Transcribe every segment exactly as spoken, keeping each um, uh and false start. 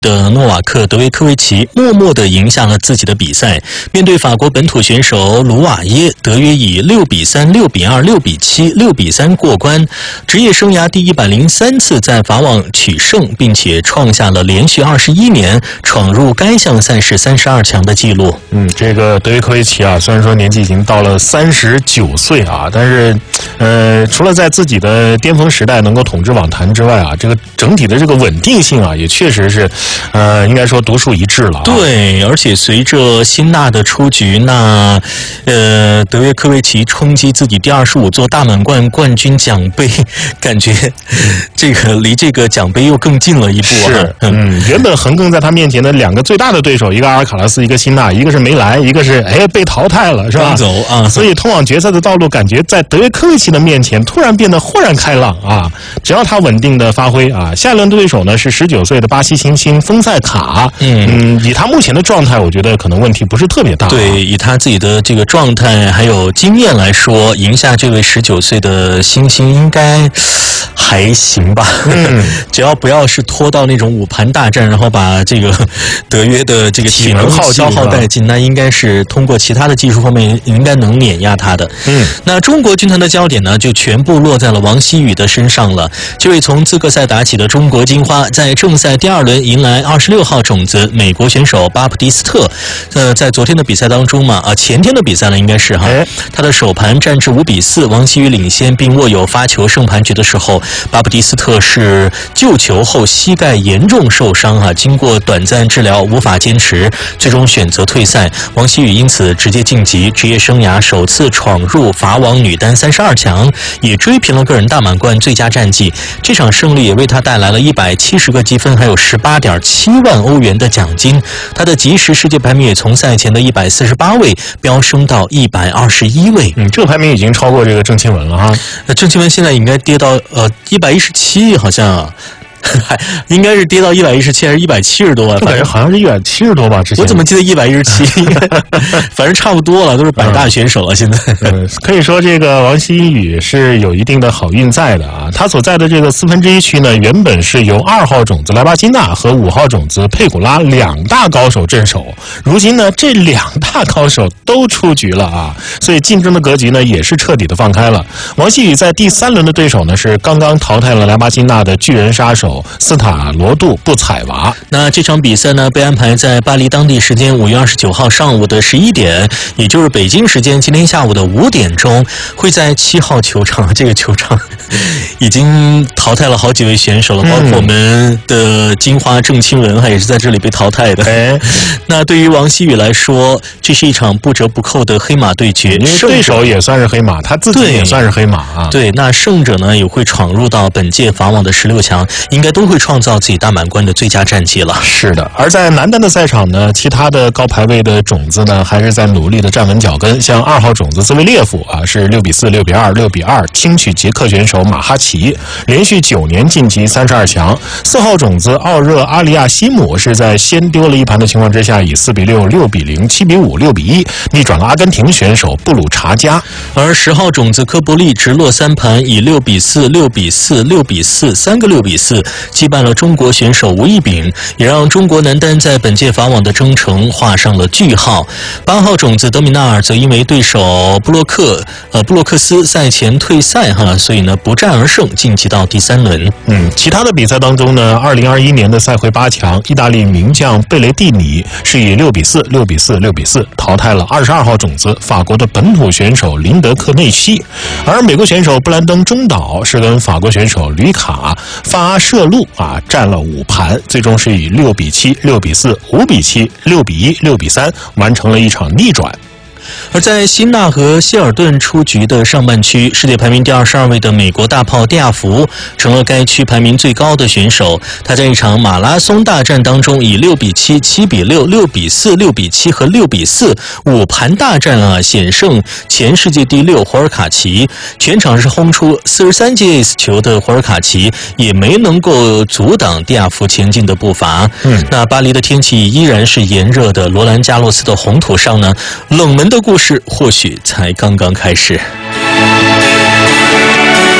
的诺瓦克·德维科维奇默默地赢下了自己的比赛。面对法国本土选手卢瓦耶，德约以六比三、六比二、六比七、六比三过关，职业生涯第一百零三次在法网取胜，并且创下了连续二十一年闯入该项赛事三十二强的纪录。 嗯，这个德约科维奇啊，虽然说年纪已经到了三十九岁啊，但是，呃，除了在自己的巅峰时代能够统治网坛之外啊，这个整体的这个稳定性啊，也确实是。呃，应该说独树一帜了、啊。 对，而且随着辛纳的出局，那呃，德约科维奇冲击自己第二十五座大满贯冠军奖杯，感觉这个离这个奖杯又更近了一步啊。 是，嗯，原本横亘在他面前的两个最大的对手，一个阿尔卡拉斯，一个辛纳，一个是没来，一个是哎被淘汰了，是吧？ 走啊！ 所以通往决赛的道路，感觉在德约科维奇的面前突然变得豁然开朗啊！只要他稳定的发挥啊，下一轮对手呢是十九岁的巴西新星丰塞卡，嗯嗯，以他目前的状态，我觉得可能问题不是特别大、啊。 对，以他自己的这个状态还有经验来说，赢下这位十九岁的新星应该还行吧。嗯，只要不要是拖到那种五盘大战，然后把这个德约的这个体能消耗殆尽，那应该是通过其他的技术方面应该能碾压他的。嗯，那中国军团的焦点呢，就全部落在了王希雨的身上了。这位从资格赛打起的中国金花，在正赛第二轮迎来二十六号种子美国选手巴普蒂斯特。呃，在昨天的比赛当中嘛，啊、呃，前天的比赛呢应该是哈，他的首盘战至五比四，王希雨领先并握有发球胜盘局的时候，巴普蒂斯特是救球后膝盖严重受伤啊，经过短暂治疗无法坚持，最终选择退赛。王希雨因此直接晋级，职业生涯首次闯入法网女单三十二强，也追平了个人大满贯最佳战绩。这场胜利也为他带来了一百七十个积分，还有十八点七万欧元的奖金。他的即时世界排名也从赛前的一百四十八位飙升到一百二十一位。 嗯，这个排名已经超过这个郑钦文了哈。 那郑钦文现在应该跌到呃一百一十七，好像啊。还应该是跌到一百一十七还是一百七十多啊？ 我感觉好像是一百七十多吧。之前我怎么记得一百一十七？反正差不多了，都是百大选手了。现在、 嗯、可以说这个王希雨是有一定的好运在的啊。他所在的这个四分之一区呢，原本是由二号种子莱巴金纳和五号种子佩古拉两大高手镇守，如今呢这两大高手都出局了啊，所以竞争的格局呢也是彻底的放开了。王希雨在第三轮的对手呢是刚刚淘汰了莱巴金纳的巨人杀手斯塔罗杜布采娃。 那这场比赛呢，被安排在巴黎当地时间五月二十九号上午的十一点，也就是北京时间今天下午的五点钟，会在七号球场。这个球场已经淘汰了好几位选手了，包括我们的金花郑钦文，还也是在这里被淘汰的。哎，那对于王希雨来说，这是一场不折不扣的黑马对决， 因为对手也算是黑马，他自己也算是黑马啊。 对，那胜者呢也会闯入到本届法网的十六强。应该都会创造自己大满贯的最佳战绩了。 是的，而在男单的赛场呢，其他的高排位的种子呢，还是在努力的站稳脚跟。像二号种子兹维列夫啊，是六比四、六比二、六比二轻取捷克选手马哈奇，连续九年晋级三十二强。四号种子奥热阿里亚西姆是在先丢了一盘的情况之下，以四比六、六比零、七比五、六比一逆转了阿根廷选手布鲁查加。 而十号种子科伯利直落三盘，以六比四、六比四、六比四三个六比四。击败了中国选手吴亦丙，也让中国男单在本届法网的征程画上了句号。八号种子德米纳尔则因为对手布洛克呃布洛克斯赛前退赛哈，所以呢不战而胜，晋级到第三轮。 嗯，其他的比赛当中呢，二零二一年的赛会八强，意大利名将贝雷蒂尼是以六比四、六比四、六比四淘汰了二十二号种子法国的本土选手林德克内西，而美国选手布兰登中岛是跟法国选手吕卡发射路啊战了五盘，最终是以六比七、六比四、五比七、六比一、六比三完成了一场逆转。 而在辛纳和希尔顿出局的上半区，世界排名第二十二位的美国大炮蒂亚福成了该区排名最高的选手。他在一场马拉松大战当中，以六比七、七比六、六比四、六比七和六比四五盘大战啊，险胜前世界第六胡尔卡奇。全场是轰出四十三记 ace 球的胡尔卡奇，也没能够阻挡蒂亚福前进的步伐。嗯，那巴黎的天气依然是炎热的，罗兰加洛斯的红土上呢，冷门的故事或许才刚刚开始。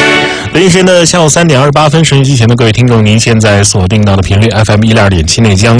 北京时间的下午三点二十八分，收音机前的各位听众，您现在锁定到的频率 F M 一零二点七内江。